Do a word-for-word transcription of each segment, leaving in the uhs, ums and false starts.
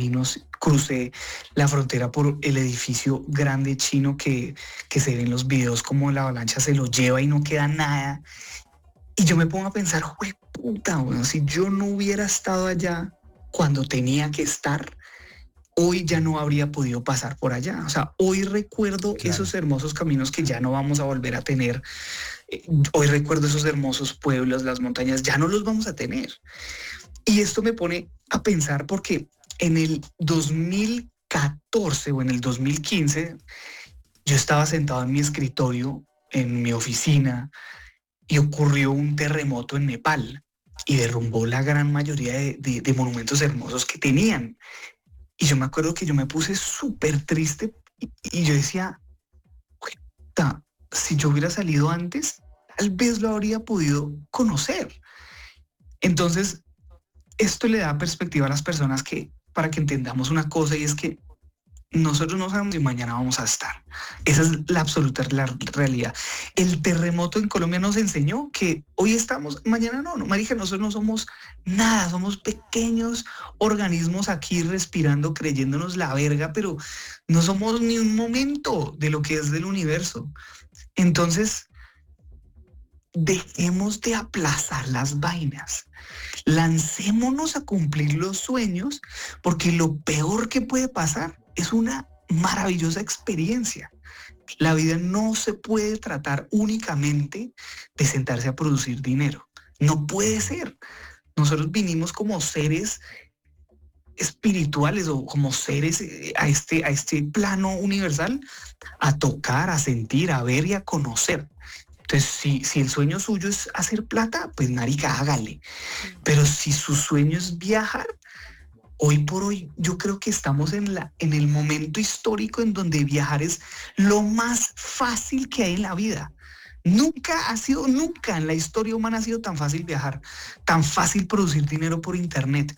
caminos, crucé la frontera por el edificio grande chino que, que se ve en los videos como la avalancha se lo lleva y no queda nada. Y yo me pongo a pensar, jue puta, bueno, si yo no hubiera estado allá cuando tenía que estar, hoy ya no habría podido pasar por allá. O sea, hoy recuerdo Claro. esos hermosos caminos que ya no vamos a volver a tener. Eh, hoy recuerdo esos hermosos pueblos, las montañas, ya no los vamos a tener. Y esto me pone a pensar porque en el dos mil catorce o en el dos mil quince, yo estaba sentado en mi escritorio, en mi oficina, y ocurrió un terremoto en Nepal y derrumbó la gran mayoría de, de, de monumentos hermosos que tenían. Y yo me acuerdo que yo me puse súper triste y, y yo decía, si yo hubiera salido antes, tal vez lo habría podido conocer. Entonces, esto le da perspectiva a las personas que, para que entendamos una cosa, y es que nosotros no sabemos si mañana vamos a estar. Esa es la absoluta la realidad. El terremoto en Colombia nos enseñó que hoy estamos, mañana no, no, marica, nosotros no somos nada, somos pequeños organismos aquí respirando, creyéndonos la verga, pero no somos ni un momento de lo que es del universo. Entonces, dejemos de aplazar las vainas. Lancémonos a cumplir los sueños, porque lo peor que puede pasar es una maravillosa experiencia. La vida no se puede tratar únicamente de sentarse a producir dinero. No puede ser. Nosotros vinimos como seres espirituales o como seres a este, a este plano universal a tocar, a sentir, a ver y a conocer. Entonces, si, si el sueño suyo es hacer plata, pues marica, hágale. Pero si su sueño es viajar, hoy por hoy yo creo que estamos en, la, en el momento histórico en donde viajar es lo más fácil que hay en la vida. Nunca ha sido, nunca en la historia humana ha sido tan fácil viajar, tan fácil producir dinero por internet.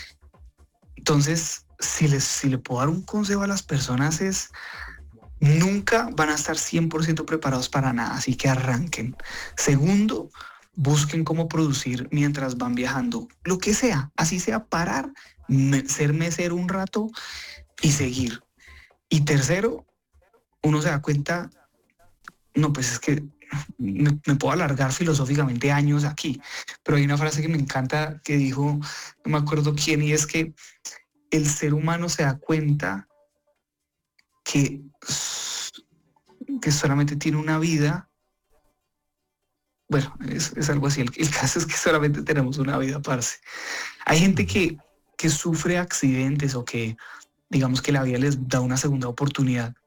Entonces, si, les, si le puedo dar un consejo a las personas es, nunca van a estar cien por ciento preparados para nada, así que arranquen. Segundo, busquen cómo producir mientras van viajando, lo que sea, así sea parar, me, ser mesero un rato y seguir. Y tercero, uno se da cuenta, no, pues es que me, me puedo alargar filosóficamente años aquí, pero hay una frase que me encanta que dijo, no me acuerdo quién, y es que el ser humano se da cuenta que, que solamente tiene una vida. Bueno, es, es algo así. El, el caso es que solamente tenemos una vida, parce. Hay gente que, que sufre accidentes o que, digamos que la vida les da una segunda oportunidad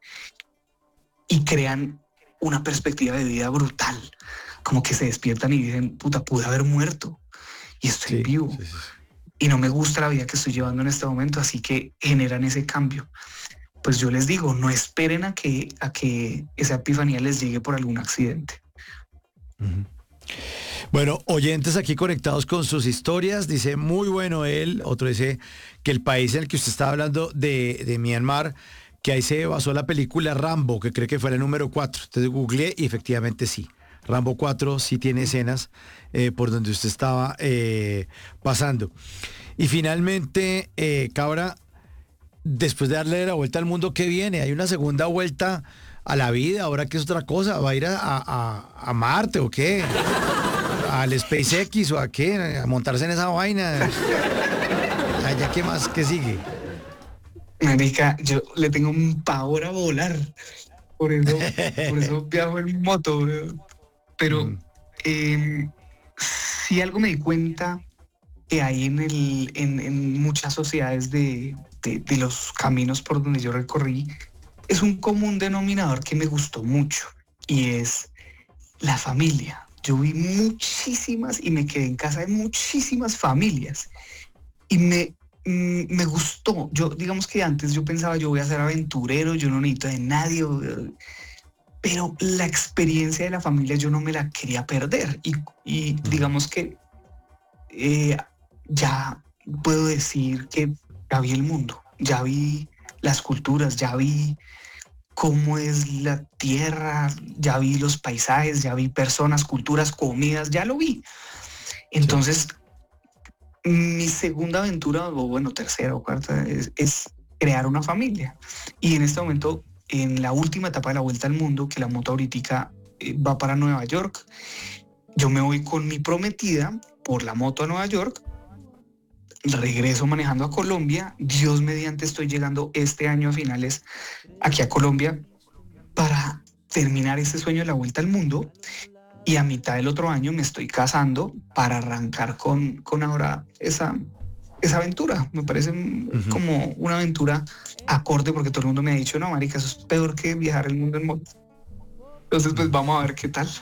y crean una perspectiva de vida brutal. Como que se despiertan y dicen, puta, pude haber muerto y estoy Sí, vivo. sí, sí. Y no me gusta la vida que estoy llevando en este momento, así que generan ese cambio. Pues yo les digo, no esperen a que, a que esa epifanía les llegue por algún accidente. Uh-huh. Bueno, oyentes aquí conectados con sus historias, dice muy bueno él, otro dice que el país en el que usted estaba hablando de, de Myanmar, que ahí se basó la película Rambo, que cree que fue la número cuatro. Entonces googleé y efectivamente sí. Rambo cuatro sí tiene escenas eh, por donde usted estaba eh, pasando. Y finalmente, eh, Cabra, después de darle la vuelta al mundo, ¿qué viene? ¿Hay una segunda vuelta a la vida? ¿Ahora qué es otra cosa? ¿Va a ir a, a, a Marte o qué? ¿Al SpaceX o a qué? ¿A montarse en esa vaina? ¿Allá qué más? ¿Qué sigue? Marica, yo le tengo un pavor a volar. Por eso, por eso viajo en moto, weón. Pero Mm. eh, si algo me di cuenta que hay en, el, en, en muchas sociedades de, de, de los caminos por donde yo recorrí, es un común denominador que me gustó mucho y es la familia. Yo vi muchísimas y me quedé en casa de muchísimas familias y me, mm, me gustó. Yo, digamos que antes yo pensaba, yo voy a ser aventurero, yo no necesito de nadie, pero la experiencia de la familia yo no me la quería perder y, y digamos que eh, ya puedo decir que ya vi el mundo, ya vi las culturas, ya vi cómo es la tierra, ya vi los paisajes, ya vi personas, culturas, comidas, ya lo vi. Entonces, Mi segunda aventura, o bueno, tercera o cuarta, es, es crear una familia. Y en este momento, en la última etapa de la vuelta al mundo, que la moto ahorita eh, va para Nueva York, yo me voy con mi prometida por la moto a Nueva York, regreso manejando a Colombia, Dios mediante estoy llegando este año a finales aquí a Colombia para terminar este sueño de la vuelta al mundo, y a mitad del otro año me estoy casando para arrancar con, con ahora esa, esa aventura. Me parece uh-huh. como una aventura acorde, porque todo el mundo me ha dicho, no, marica, eso es peor que viajar el mundo en moto. Entonces, pues vamos a ver qué tal.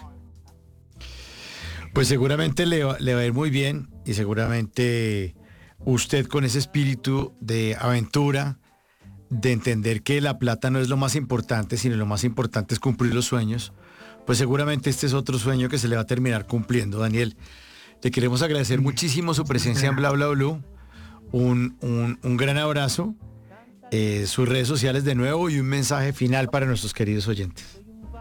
Pues seguramente le va, le va a ir muy bien, y seguramente usted con ese espíritu de aventura, de entender que la plata no es lo más importante, sino lo más importante es cumplir los sueños, pues seguramente este es otro sueño que se le va a terminar cumpliendo. Daniel, te queremos agradecer muchísimo su presencia en Bla Bla Blue, un, un, un gran abrazo, eh, sus redes sociales de nuevo y un mensaje final para nuestros queridos oyentes.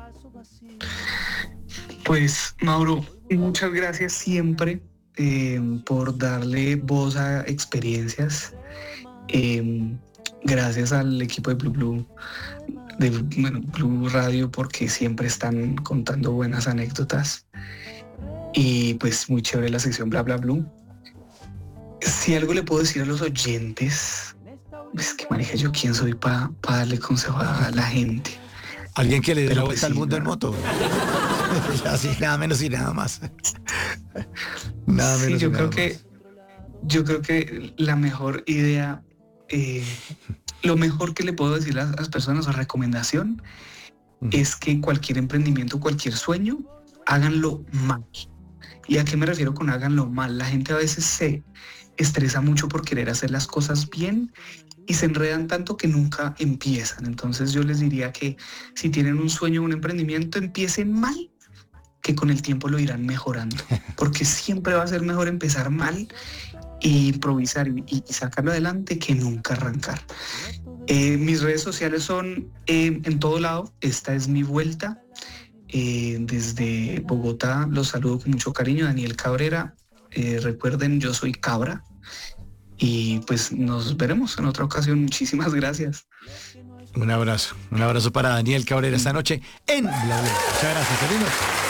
Pues, Mauro, muchas gracias siempre eh, por darle voz a experiencias. Eh, gracias al equipo de Blue Blue, de bueno, Blue Radio, porque siempre están contando buenas anécdotas. Y pues muy chévere la sección Bla Bla Blue. Si algo le puedo decir a los oyentes, es que maneja yo quién soy para pa darle consejo a la gente. Alguien que le dé la vuelta pues, al mundo sí, en moto. Así, nada menos y nada más. Nada sí, menos yo y creo nada que más. yo creo que la mejor idea, eh, lo mejor que le puedo decir a las personas o recomendación uh-huh. es que cualquier emprendimiento, cualquier sueño, háganlo mal. ¿Y a qué me refiero con háganlo mal? La gente a veces se estresa mucho por querer hacer las cosas bien y se enredan tanto que nunca empiezan. Entonces yo les diría que si tienen un sueño o un emprendimiento, empiecen mal, que con el tiempo lo irán mejorando, porque siempre va a ser mejor empezar mal e improvisar y, y sacarlo adelante que nunca arrancar. Eh, mis redes sociales son eh, en todo lado. Esta es mi vuelta. Eh, desde Bogotá los saludo con mucho cariño, Daniel Cabrera. Eh, recuerden, yo soy Cabra. Y pues nos veremos en otra ocasión. Muchísimas gracias. Un abrazo, un abrazo para Daniel Cabrera esta noche en Bla Bla. Muchas gracias, querido.